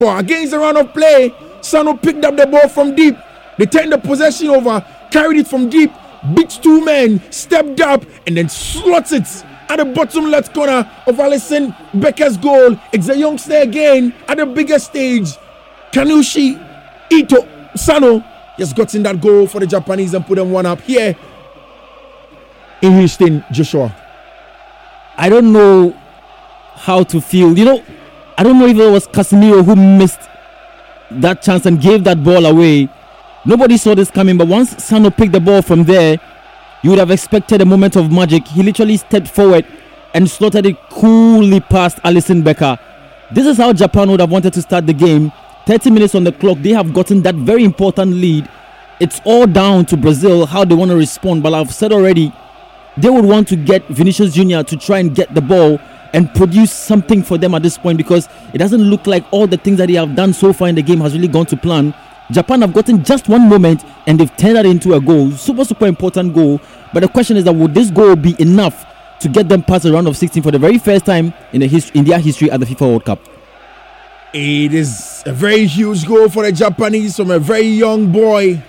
But against the run of play, Sano picked up the ball from deep. They turned the possession over, carried it from deep, beat two men, stepped up, and then slots it at the bottom left corner of Alisson Becker's goal. It's a youngster again at the biggest stage. Kanushi Ito Sano just got in that goal for the Japanese and put them one up here in Houston, Joshua. I don't know how to feel. I don't know if it was Casemiro who missed that chance and gave that ball away. Nobody saw this coming, but once Sano picked the ball from there, you would have expected a moment of magic. He literally stepped forward and slotted it coolly past Alisson Becker. This is how Japan would have wanted to start the game. 30 minutes on the clock. They have gotten that very important lead. It's all down to Brazil, how they want to respond. But I've said already, they would want to get Vinicius Jr. to try and get the ball and produce something for them at this point, because it doesn't look like all the things that they have done so far in the game has really gone to plan. Japan have gotten just one moment and they've turned that into a goal. Super important goal. But the question is that would this goal be enough to get them past the round of 16 for the very first time in their history at the FIFA World Cup? It is a very huge goal for the Japanese from a very young boy.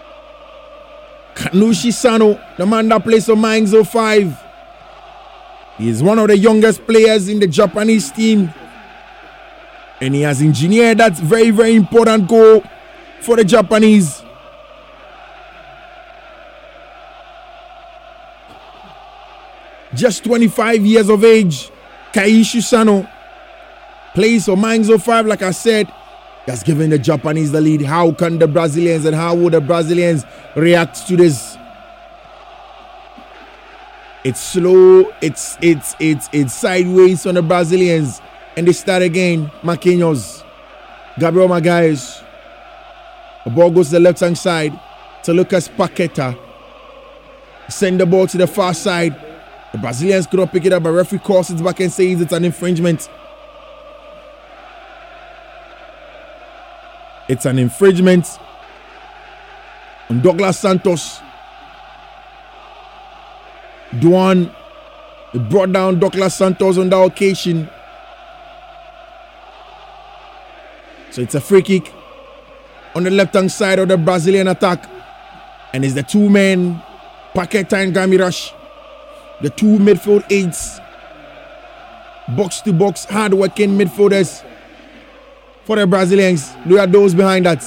Kanushi Sano, the man that plays for Mainz 05. He is one of the youngest players in the Japanese team. And he has engineered that very important goal for the Japanese. Just 25 years of age, Kaishu Sano plays for Mainz 05, like I said. That's given the Japanese the lead. How can the Brazilians and how would the Brazilians react to this? It's slow, it's sideways on the Brazilians. And they start again. Marquinhos, Gabriel Magalhães. The ball goes to the left-hand side to Lucas Paqueta. Send the ball to the far side. The Brazilians could not pick it up, but referee calls it back and says it's an infringement. It's an infringement on Douglas Santos. Duan brought down Douglas Santos on that occasion. So it's a free kick on the left-hand side of the Brazilian attack. And it's the two men, Paqueta and Gamirash, the two midfield aides, box-to-box, hard-working midfielders for the Brazilians. Look at those behind that.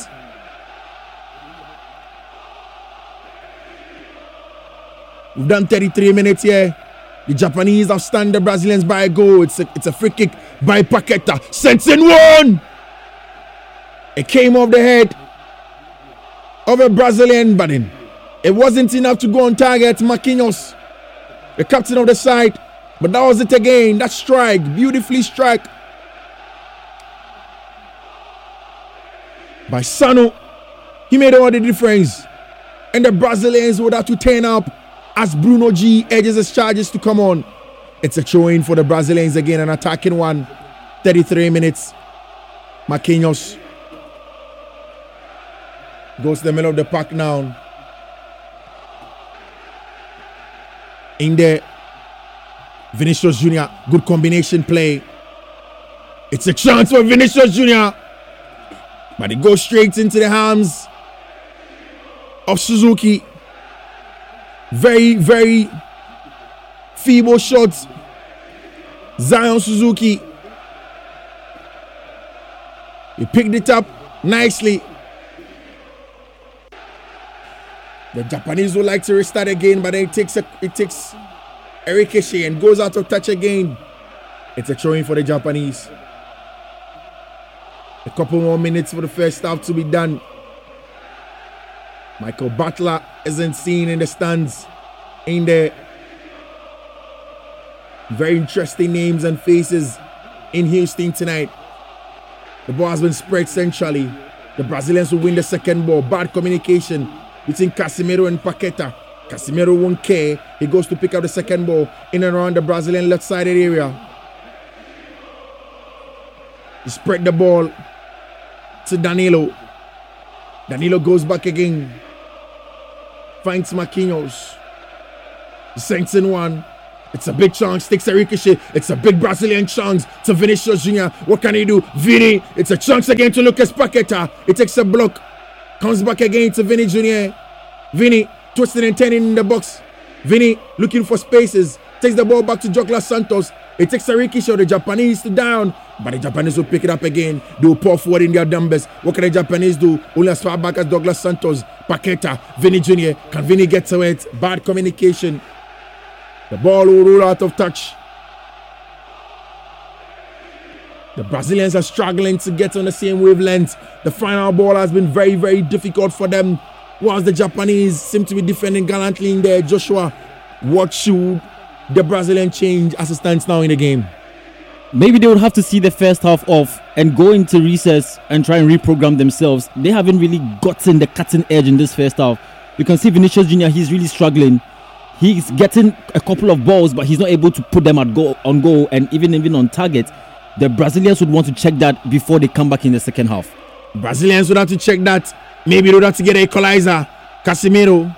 We've done 33 minutes here. The Japanese have stunned the Brazilians by a goal. It's a free kick by Paqueta. Sends in one. It came off the head of a Brazilian, but it wasn't enough to go on target. Marquinhos, the captain of the side, but that was it again. That strike, beautifully struck by Sano. He made all the difference, and the Brazilians would have to turn up as Bruno G edges his charges to come on. It's a throw-in for the Brazilians again, an attacking one. 33 minutes. Marquinhos goes to the middle of the park now. In there, Vinicius Jr. Good combination play. It's a chance for Vinicius Jr. But it goes straight into the hands of Suzuki. Very feeble shots. Zion Suzuki. He picked it up nicely. The Japanese would like to restart again, but then it takes a ricochet and goes out of touch again. It's a throw-in for the Japanese. A couple more minutes for the first half to be done. Michael Butler isn't seen in the stands. In there. Very interesting names and faces in Houston tonight. The ball has been spread centrally. The Brazilians will win the second ball. Bad communication between Casemiro and Paqueta. Casemiro won't care. He goes to pick up the second ball in and around the Brazilian left-sided area. He spread the ball to Danilo. Danilo goes back again. Finds Marquinhos. He sends in one. It's a big chance, takes a ricochet. It's a big Brazilian chance to Vinicius Junior. What can he do? Vini, it's a chance again to Lucas Paqueta. It takes a block. Comes back again to Vini Junior. Vini, twisting and turning in the box. Vini, looking for spaces. Takes the ball back to Douglas Santos. It takes a ricochet. The Japanese to down. But the Japanese will pick it up again. They will pour forward in their numbers. What can the Japanese do? Only as far back as Douglas Santos. Paqueta, Vini Junior. Can Vini get to it? Bad communication. The ball will roll out of touch. The Brazilians are struggling to get on the same wavelength. The final ball has been very, very difficult for them. Whilst the Japanese seem to be defending gallantly in there. Joshua, what should the Brazilian change as it stands now in the game? Maybe they would have to see the first half off and go into recess and try and reprogram themselves. They haven't really gotten the cutting edge in this first half. You can see Vinicius Junior, he's really struggling. He's getting a couple of balls, but he's not able to put them on goal and even on target. The Brazilians would want to check that before they come back in the second half. Brazilians would have to check that. Maybe they would have to get an equalizer. Casemiro.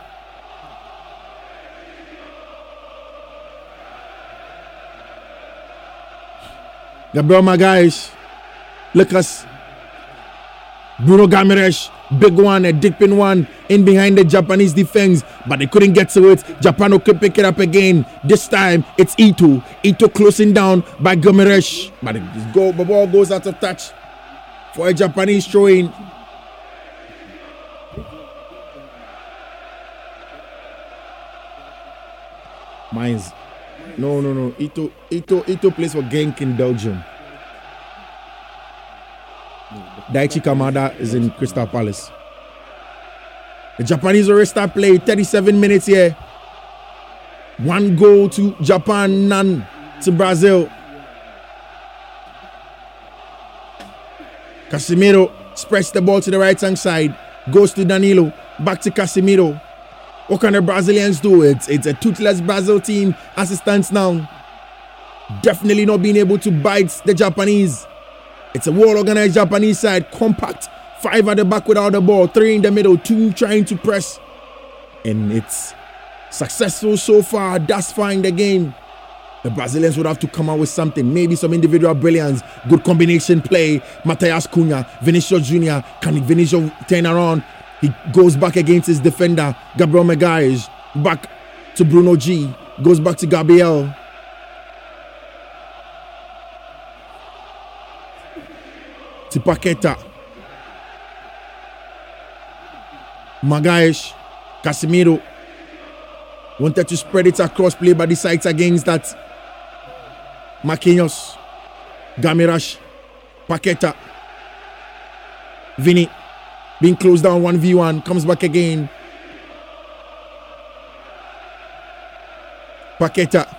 Gabriel Magalhães. Lucas. Bruno Guimaraes. Big one, a deep in one in behind the Japanese defense, but they couldn't get to it. Japan could pick it up again. This time it's Ito. Ito closing down by Guimaraes, but the ball goes out of touch for a Japanese throw-in. Mines. No. Ito plays for Genk in Belgium. Daichi Kamada is in Crystal Palace. The Japanese already start play. 37 minutes here. 1 goal to Japan, none to Brazil. Casemiro spreads the ball to the right hand side. Goes to Danilo. Back to Casemiro. What can the Brazilians do? It's a toothless Brazil team as it stands now. Definitely not being able to bite the Japanese. It's a well-organized Japanese side, compact. 5 at the back without the ball, 3 in the middle, 2 trying to press. And it's successful so far, thus far in the game. The Brazilians would have to come out with something, maybe some individual brilliance, good combination play. Matheus Cunha, Vinicius Junior, can Vinicius turn around? He goes back against his defender, Gabriel Magalhães. Back to Bruno G, goes back to Gabriel. To Paqueta. Magalhães. Casemiro. Wanted to spread it across, play by the sides against that. Marquinhos. Guimaraes. Paqueta. Vini. Being closed down 1v1. Comes back again. Paqueta.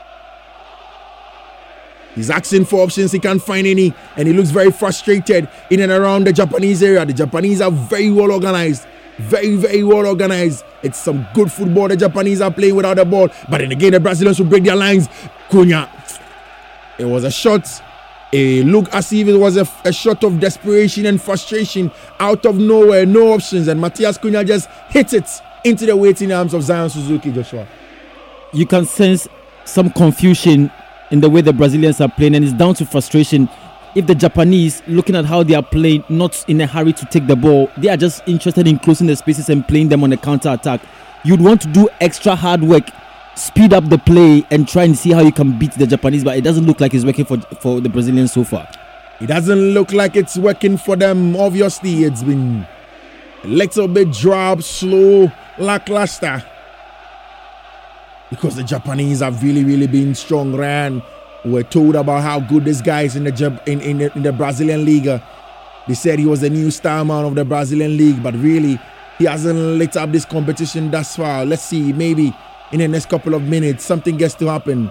He's asking for options, he can't find any, and he looks very frustrated in and around the Japanese area. The Japanese are very well organized. Very, very well organized. It's some good football the Japanese are playing without the ball. But then again, the Brazilians will break their lines. Cunha. It was a shot. It looked as if it was a shot of desperation and frustration out of nowhere. No options. And Matheus Cunha just hit it into the waiting arms of Zion Suzuki, Joshua. You can sense some confusion in the way the Brazilians are playing, and it's down to frustration. If the Japanese, looking at how they are playing, not in a hurry to take the ball, they are just interested in closing the spaces and playing them on a counter-attack. You'd want to do extra hard work, speed up the play, and try and see how you can beat the Japanese, but it doesn't look like it's working for the Brazilians so far. It doesn't look like it's working for them. Obviously, it's been a little bit drab, slow, lackluster. Because the Japanese have really, really been strong. Ryan, we're told about how good this guy is in the Brazilian League. They said he was the new star man of the Brazilian League, but really, he hasn't lit up this competition thus far. Let's see, maybe in the next couple of minutes, something gets to happen.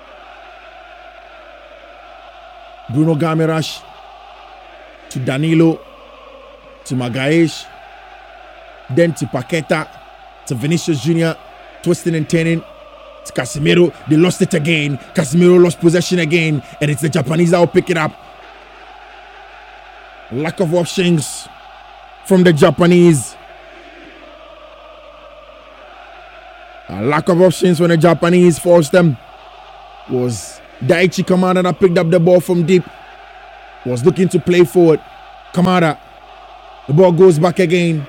Bruno Guimaraes to Danilo, to Magalhães, then to Paqueta, to Vinicius Junior, twisting and turning. Casemiro, they lost it again. Casemiro lost possession again, and it's the Japanese that will pick it up. Lack of options from the Japanese. A lack of options when the Japanese force them Was Daichi Kamada that picked up the ball from deep. Was looking to play forward. Kamada. The ball goes back again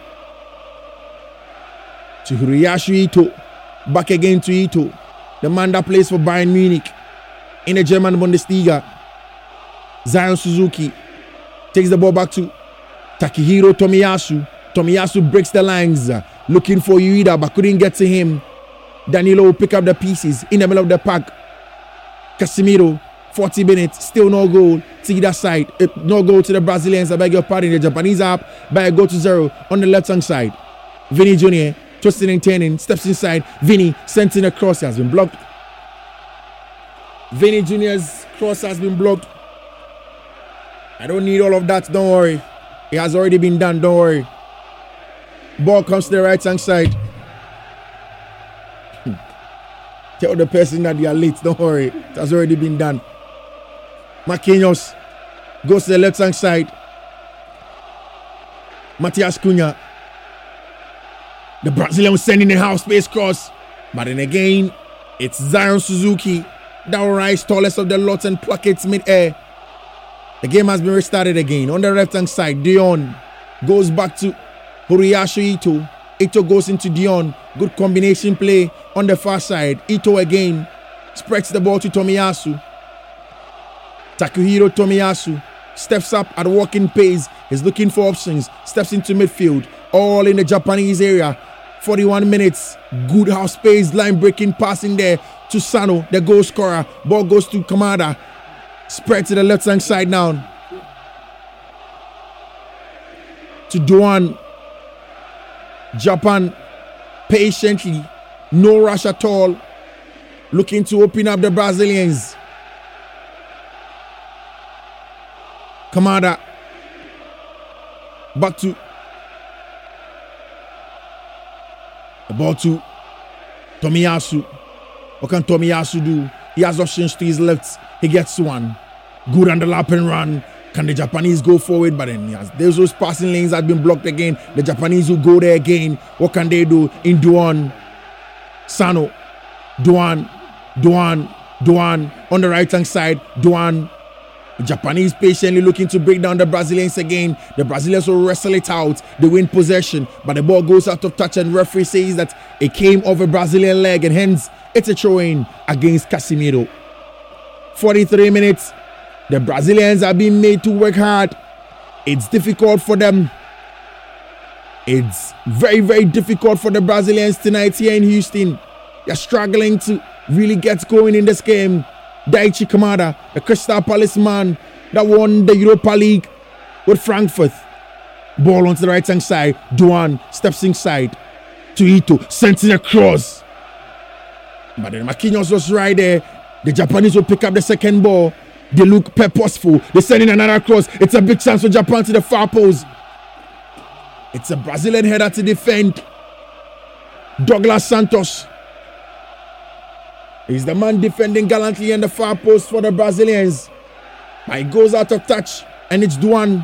to Hiroyasu Ito. Back again to Ito. The man that plays for Bayern Munich in the German Bundesliga. Zion Suzuki takes the ball back to Takehiro Tomiyasu. Tomiyasu breaks the lines. Looking for Ueda but couldn't get to him. Danilo will pick up the pieces in the middle of the pack. Casemiro, 40 minutes, still no goal to either side. No goal to the Brazilians. I beg your pardon. The Japanese are up by a goal to 0 on the left-hand side. Vini Jr. twisting and turning, steps inside. Vini sent in a cross, has been blocked. Vini Jr.'s cross has been blocked. I don't need all of that, don't worry. It has already been done, don't worry. Ball comes to the right-hand side. Tell the person that they are late, don't worry. It has already been done. Marquinhos goes to the left-hand side. Matias Cunha. The Brazilian was sending a half-space cross. But then again, it's Zion Suzuki that will rise tallest of the lot and pluck it mid-air. The game has been restarted again. On the left-hand side, Dion goes back to Hiroyasu Ito. Ito goes into Dion. Good combination play on the far side. Ito again spreads the ball to Tomiyasu. Takehiro Tomiyasu steps up at walking pace. He's looking for options. Steps into midfield. All in the Japanese area. 41 minutes. Good half space. Line breaking passing there to Sano, the goal scorer. Ball goes to Kamada. Spread to the left hand side now. To Doan. Japan patiently. No rush at all. Looking to open up the Brazilians. Kamada. Back to the ball to Tomiyasu. What can Tomiyasu do? He has options to his left. He gets one. Good on the lap and run. Can the Japanese go forward? But then those passing lanes have been blocked again. The Japanese will go there again. What can they do? In Duan. Sano. Duan. On the right hand side. Duan. The Japanese patiently looking to break down the Brazilians again. The Brazilians will wrestle it out. They win possession. But the ball goes out of touch and referee says that it came off a Brazilian leg and hence it's a throw-in against Casemiro. 43 minutes. The Brazilians are being made to work hard. It's difficult for them. It's very, very difficult for the Brazilians tonight here in Houston. They're struggling to really get going in this game. Daichi Kamada, the Crystal Palace man that won the Europa League with Frankfurt. Ball onto the right-hand side. Duan steps inside to Ito. Sends it across. But then Marquinhos was right there. The Japanese will pick up the second ball. They look purposeful. They send in another cross. It's a big chance for Japan to the far post. It's a Brazilian header to defend. Douglas Santos is the man defending gallantly in the far post for the Brazilians. But it goes out of touch and it's Duan.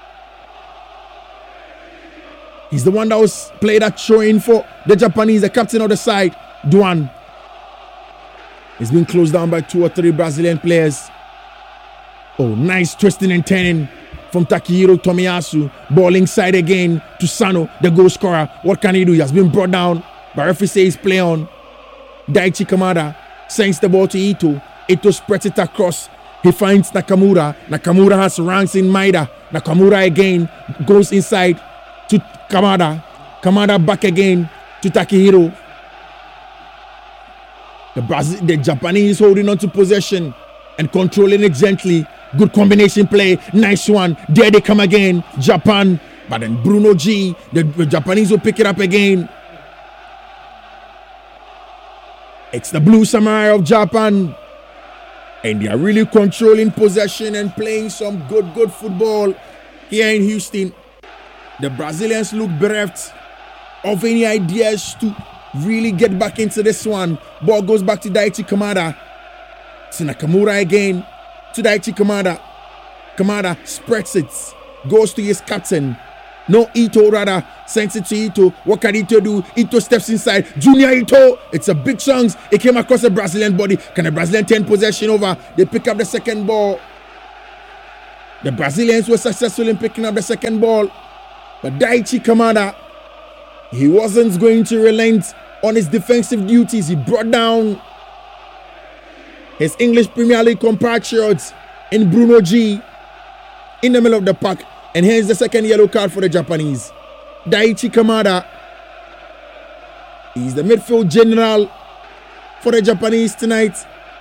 He's the one that was played that throw in for the Japanese, the captain of the side. Duan. He's been closed down by 2 or 3 Brazilian players. Oh, nice twisting and turning from Takehiro Tomiyasu. Ball inside again to Sano, the goal scorer. What can he do? He has been brought down. But referee says play on. Daichi Kamada sends the ball to Ito. Ito spreads it across. He finds Nakamura. Nakamura has ranks in Maida. Nakamura again goes inside to Kamada. Kamada back again to Takehiro. The Japanese holding on to possession and controlling it gently. Good combination play. Nice one. There they come again. Japan. But then Bruno G. The Japanese will pick it up again. It's the Blue Samurai of Japan. And they are really controlling possession and playing some good football here in Houston. The Brazilians look bereft of any ideas to really get back into this one. Ball goes back to Daichi Kamada. To Nakamura again. To Daichi Kamada. Kamada spreads it. Goes to his captain. No, Ito rather Sends it to Ito. What can Ito do? Ito steps inside. Junior Ito. It's a big chance. It came across the Brazilian body. Can the Brazilian turn possession over? They pick up the second ball. The Brazilians were successful in picking up the second ball. But Daichi Kamada, he wasn't going to relent on his defensive duties. He brought down his English Premier League compatriots in Bruno G in the middle of the pack. And here's the second yellow card for the Japanese. Daichi Kamada, he's the midfield general for the Japanese tonight.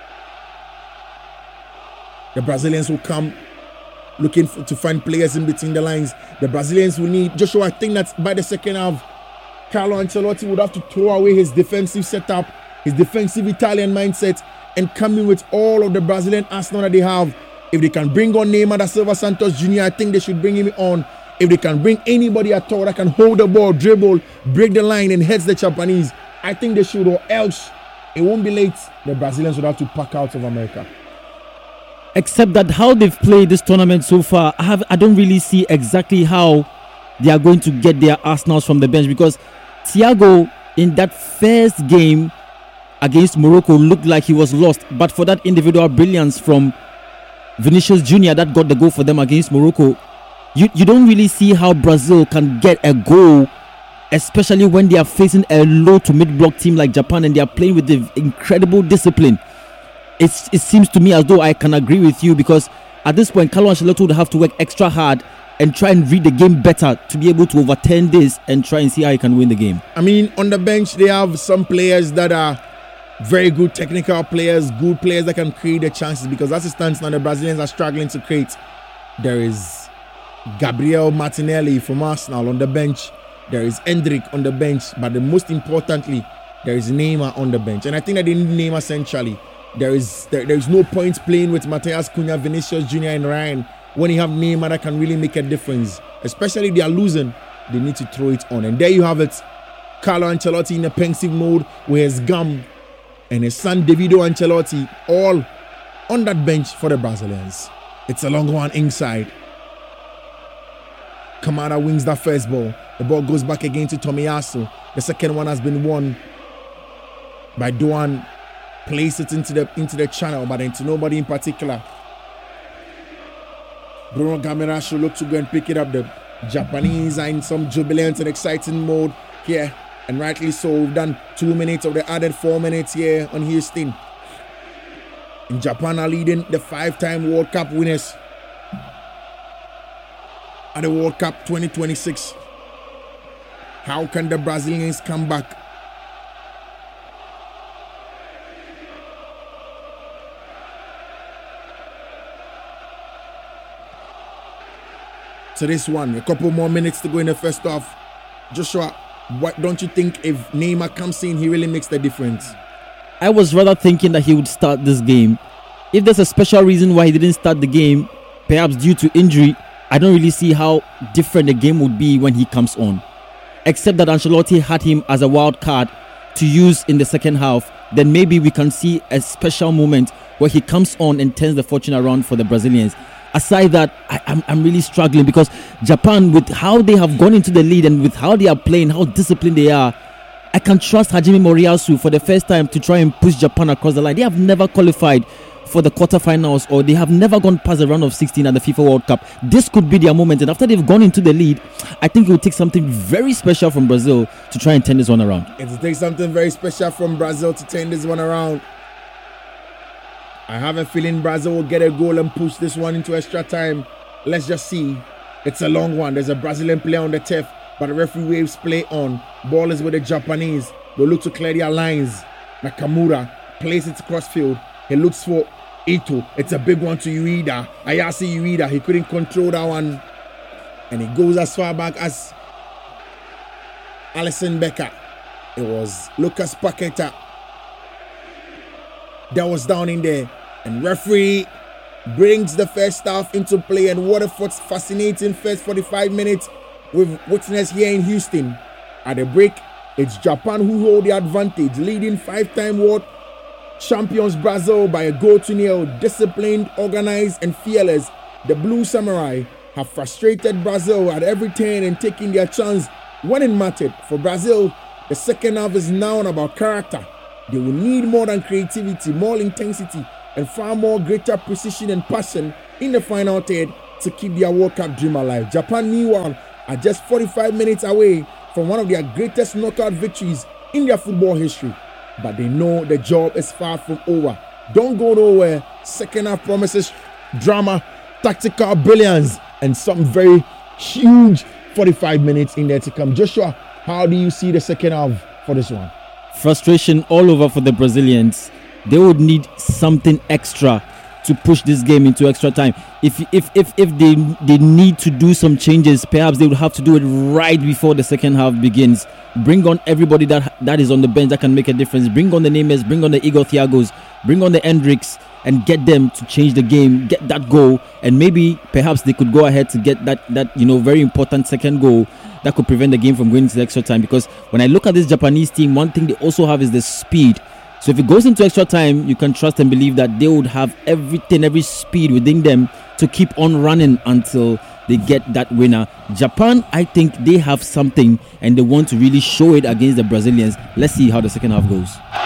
The Brazilians will come looking to find players in between the lines. The Brazilians will need Joshua. I think that by the second half, Carlo Ancelotti would have to throw away his defensive setup, his defensive Italian mindset, and come in with all of the Brazilian arsenal that they have. If they can bring on Neymar da Silva Santos Jr., I think they should bring him on. If they can bring anybody at all that can hold the ball, dribble, break the line, and heads the Japanese, I think they should, or else it won't be late. The Brazilians would have to pack out of America. Except that how they've played this tournament so far, I don't really see exactly how they are going to get their arsenals from the bench, because Thiago in that first game against Morocco looked like he was lost, but for that individual brilliance from Vinicius Jr. that got the goal for them against Morocco, you don't really see how Brazil can get a goal, especially when they are facing a low to mid-block team like Japan and they are playing with the incredible discipline. It seems to me as though I can agree with you, because at this point Carlo Ancelotti would have to work extra hard and try and read the game better to be able to overturn this and try and see how he can win the game. I mean, on the bench they have some players that are very good technical players, good players that can create the chances, because as it stands now, the Brazilians are struggling to create. There is Gabriel Martinelli from Arsenal on the bench. There is Endrick on the bench. But most importantly, there is Neymar on the bench. And I think that they need Neymar centrally. There is no point playing with Mateus Cunha, Vinicius Jr. and Ryan when you have Neymar that can really make a difference. Especially if they are losing, they need to throw it on. And there you have it. Carlo Ancelotti in a pensive mode with his gum and his son Davido Ancelotti all on that bench for the Brazilians. It's a long one inside. Kamada wins that first ball. The ball goes back again to Tomiyasu. The second one has been won by Doan. Place it into the channel, but into nobody in particular. Bruno Gamera should look to go and pick it up. The Japanese are in some jubilant and exciting mode here, and rightly so. We've done 2 minutes of the added 4 minutes here on Houston. And Japan are leading the 5-time World Cup winners at the World Cup 2026. How can the Brazilians come back? To this one, a couple more minutes to go in the first half. Joshua, what don't you think if Neymar comes in, he really makes the difference? I was rather thinking that he would start this game. If there's a special reason why he didn't start the game, perhaps due to injury, I don't really see how different the game would be when he comes on. Except that Ancelotti had him as a wild card to use in the second half, then maybe we can see a special moment where he comes on and turns the fortune around for the Brazilians. Aside that, I'm really struggling, because Japan, with how they have gone into the lead and with how they are playing, how disciplined they are, I can trust Hajime Moriyasu for the first time to try and push Japan across the line. They have never qualified for the quarterfinals, or they have never gone past the round of 16 at the FIFA World Cup. This could be their moment, and after they've gone into the lead, I think it will take something very special from Brazil to try and turn this one around. It will take something very special from Brazil to turn this one around. I have a feeling Brazil will get a goal and push this one into extra time. Let's just see. It's a long one. There's a Brazilian player on the turf, but the referee waves play on. Ball is with the Japanese. They look to clear their lines. Nakamura plays it cross field. He looks for Ito. It's a big one to Ueda. Ayase Ueda. He couldn't control that one. And he goes as far back as Alisson Becker. It was Lucas Paqueta that was down in there. And referee brings the first half into play. And what a fascinating first 45 minutes we've witnessed here in Houston. At the break, it's Japan who hold the advantage, leading 5-time world champions Brazil by a goal to nil. Disciplined, organized, and fearless, the Blue Samurai have frustrated Brazil at every turn and taking their chance when it mattered. For Brazil, the second half is now about character. They will need more than creativity, more intensity, and far more greater precision and passion in the final third to keep their World Cup dream alive. Japan, meanwhile, are just 45 minutes away from one of their greatest knockout victories in their football history. But they know the job is far from over. Don't go nowhere. Second half promises drama, tactical brilliance, and some very huge 45 minutes in there to come. Joshua, how do you see the second half for this one? Frustration all over for the Brazilians. They would need something extra to push this game into extra time. If they need to do some changes, perhaps they would have to do it right before the second half begins. Bring on everybody that is on the bench that can make a difference. Bring on the Neymars, bring on the Igor Thiagos, bring on the Hendricks, and get them to change the game, get that goal, and maybe perhaps they could go ahead to get that very important second goal that could prevent the game from going into extra time. Because when I look at this Japanese team, one thing they also have is the speed. So if it goes into extra time, you can trust and believe that they would have every speed within them to keep on running until they get that winner. Japan, I think they have something and they want to really show it against the Brazilians. Let's see how the second half goes.